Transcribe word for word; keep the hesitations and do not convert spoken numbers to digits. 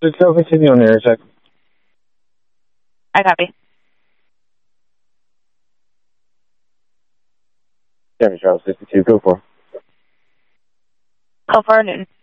Just go continue on air check. I copy. Jeremy Charles, fifty-two, go for. Call for noon.